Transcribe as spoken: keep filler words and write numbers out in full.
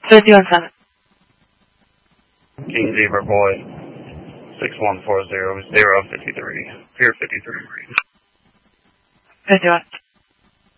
fifty-one seven. King Zebra Boy, six one four zero zero fifty-three, Pier fifty-three. fifty-one.